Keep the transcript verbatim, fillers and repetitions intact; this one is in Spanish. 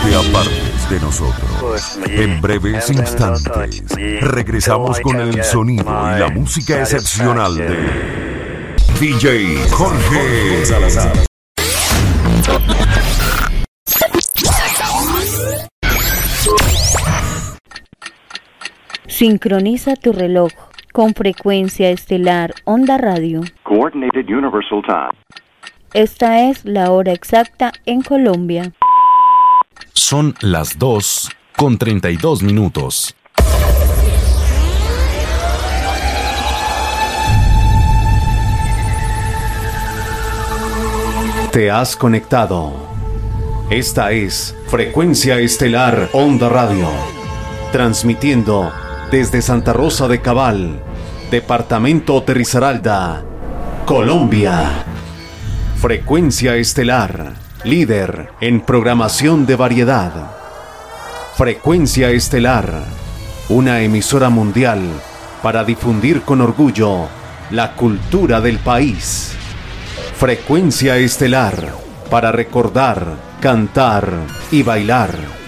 te apartes de nosotros. En breves instantes, regresamos con el sonido y la música excepcional de D J Jorge Salazar. Sincroniza tu reloj con frecuencia estelar Onda Radio. Coordinated Universal Time. Esta es la hora exacta en Colombia. Son las dos con treinta y dos minutos. Te has conectado. Esta es Frecuencia Estelar Onda Radio, transmitiendo desde Santa Rosa de Cabal, departamento de Risaralda, Colombia. Frecuencia Estelar, líder en programación de variedad. Frecuencia Estelar, una emisora mundial para difundir con orgullo la cultura del país. Frecuencia Estelar, para recordar, cantar y bailar.